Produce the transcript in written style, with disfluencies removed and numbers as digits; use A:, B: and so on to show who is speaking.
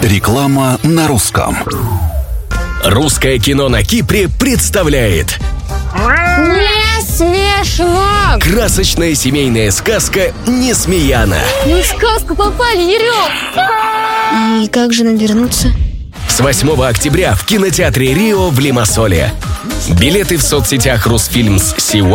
A: Реклама на русском.
B: Русское кино на Кипре представляет
C: Не смешно!
B: красочная семейная сказка «Несмеяна».
C: Мы в сказку попали, Ерём! И как же нам вернуться?
B: С 8 октября в кинотеатре «Рио» в Лимассоле. Билеты в соцсетях «Русфильмс»